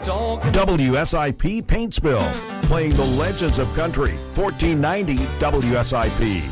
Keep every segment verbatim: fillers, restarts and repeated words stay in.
W S I P Paintsville, playing the legends of country. fourteen ninety W S I P.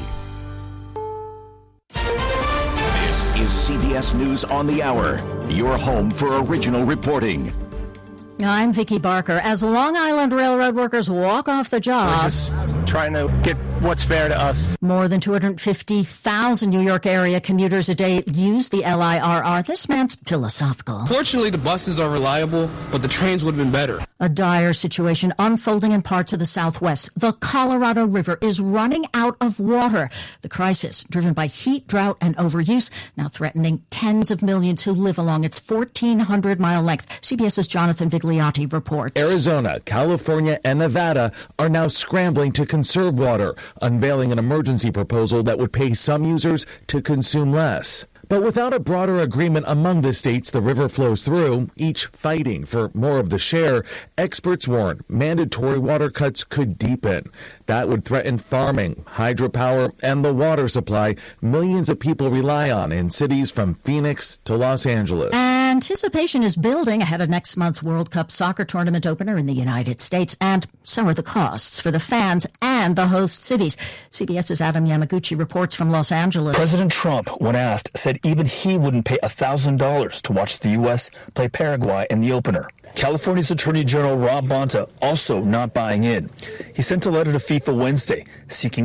This is C B S News on the Hour, your home for original reporting. I'm Vicki Barker. As Long Island Railroad workers walk off the job, we're just trying to get what's fair to us. More than two hundred fifty thousand New York area commuters a day use the L I R R. This man's philosophical. Fortunately, the buses are reliable, but the trains would have been better. A dire situation unfolding in parts of the Southwest. The Colorado River is running out of water. The crisis, driven by heat, drought, and overuse, now threatening tens of millions who live along its fourteen hundred mile length. CBS's Jonathan Vigliotti reports. Arizona, California, and Nevada are now scrambling to conserve water, unveiling an emergency proposal that would pay some users to consume less. But without a broader agreement among the states the river flows through, each fighting for more of the share, experts warn mandatory water cuts could deepen. That would threaten farming, hydropower, and the water supply millions of people rely on in cities from Phoenix to Los Angeles. Anticipation is building ahead of next month's World Cup soccer tournament opener in the United States, and so are the costs for the fans and the host cities. CBS's Adam Yamaguchi reports from Los Angeles. President Trump, when asked, said even he wouldn't pay one thousand dollars to watch the U S play Paraguay in the opener. California's Attorney General Rob Bonta also not buying in. He sent a letter to FIFA Wednesday seeking.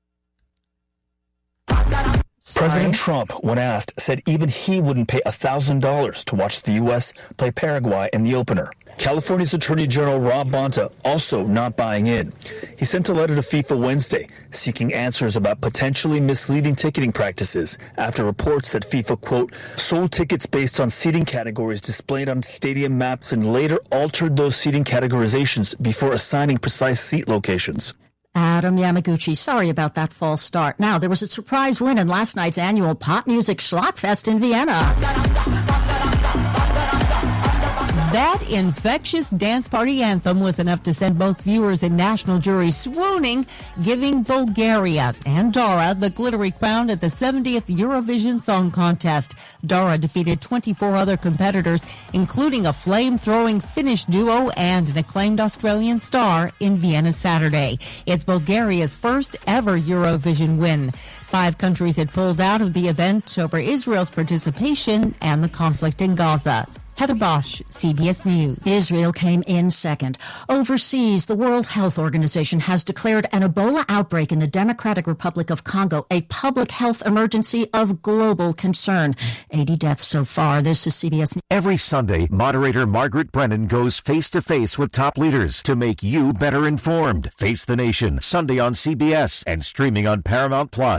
Sorry. President Trump, when asked, said even he wouldn't pay one thousand dollars to watch the U S play Paraguay in the opener. California's Attorney General Rob Bonta also not buying in. He sent a letter to FIFA Wednesday seeking answers about potentially misleading ticketing practices after reports that FIFA, quote, sold tickets based on seating categories displayed on stadium maps and later altered those seating categorizations before assigning precise seat locations. Adam Yamaguchi, sorry about that false start. Now, there was a surprise win in last night's annual pop music Schlachtfest in Vienna. That infectious dance party anthem was enough to send both viewers and national juries swooning, giving Bulgaria and Dara the glittery crown at the seventieth Eurovision Song Contest. Dara defeated twenty-four other competitors, including a flame-throwing Finnish duo and an acclaimed Australian star in Vienna Saturday. It's Bulgaria's first ever Eurovision win. Five countries had pulled out of the event over Israel's participation and the conflict in Gaza. Heather Bosch, C B S News. Israel came in second. Overseas, the World Health Organization has declared an Ebola outbreak in the Democratic Republic of Congo a public health emergency of global concern. eighty deaths so far. This is C B S News. Every Sunday, moderator Margaret Brennan goes face-to-face with top leaders to make you better informed. Face the Nation, Sunday on C B S and streaming on Paramount Plus.